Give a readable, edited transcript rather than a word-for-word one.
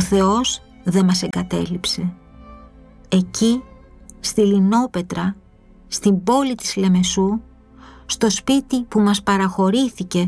Θεός δεν μας εγκατέλειψε. Εκεί, στη Λινόπετρα, στην πόλη της Λεμεσού, στο σπίτι που μας παραχωρήθηκε